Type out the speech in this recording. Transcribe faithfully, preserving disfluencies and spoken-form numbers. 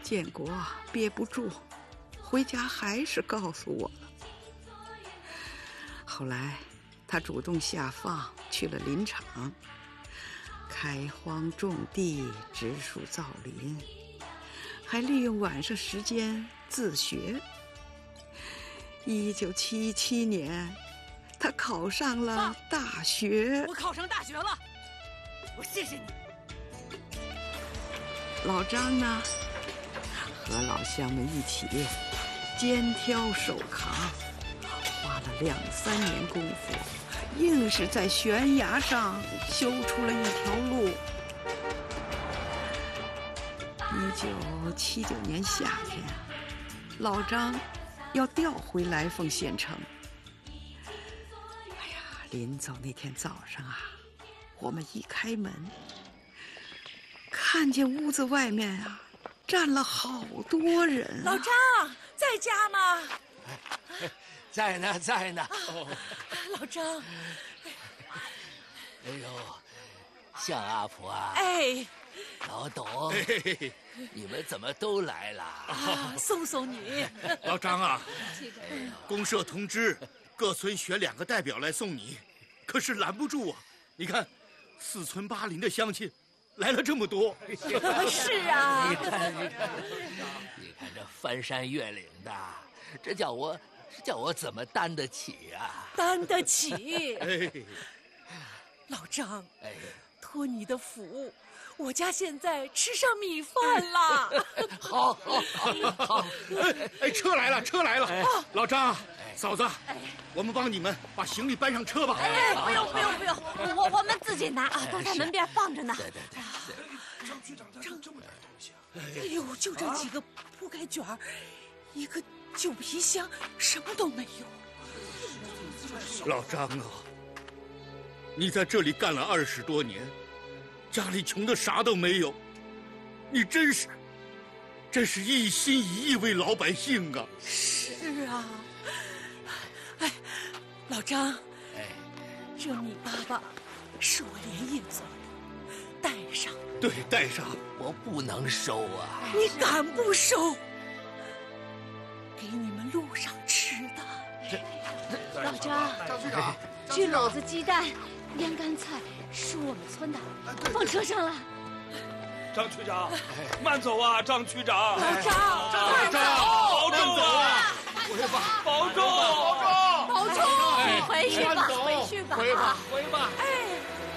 建国憋不住，回家还是告诉我了。后来他主动下放去了林场，开荒种地，植树造林，还利用晚上时间自学。一九七七年，他考上了大学。 我考上大学了，我谢谢你。 老张呢，和老乡们一起肩挑手扛，花了两三年功夫，硬是在悬崖上修出了一条路。一九七九年夏天，老张要调回来凤县城。哎呀，临走那天早上啊，我们一开门，看见屋子外面啊站了好多人、啊。 老张在家吗？ 在呢，在呢。 哦、老张， 哎呦，向阿婆啊！ 哎， 老董，哎、你们怎么都来了？ 啊，送送你。 老张啊，公社通知各村选两个代表来送你，可是拦不住啊！你看，四村八邻的乡亲来了这么多。 是啊， 你看，你看，你看这翻山越岭的，这叫我。叫我怎么担得起啊？ 担得起！ 哎， 老张， 哎， 托你的福，我家现在吃上米饭了。 好，好，好，好！ 哎哎，车来了，车来了！哎、老张，嫂子，哎、我们帮你们把行李搬上车吧。 哎，不用，不用，不用，我我们自己拿啊，都在门边放着呢。 对对对。 张局长带了这么点东西啊！ 哎呦，就这几个铺盖卷儿，一个。旧皮箱，什么都没有。 老张啊，你在这里干了二十多年，家里穷的啥都没有，你真是，真是一心一意为老百姓啊！ 是啊，哎，老张，哎，这米粑粑是我连夜做的，带上。 对，带上。 我不能收啊！ 你敢不收？给你们路上吃的。 老张， 张局长， 这篓子鸡蛋、腌干菜是我们村的，放车上了。 张区长，慢走啊，张区长。 老张， 老张， 保重啊！ 回吧， 保重， 保重， 保重，回去吧，回去吧， 回吧，回吧。 哎。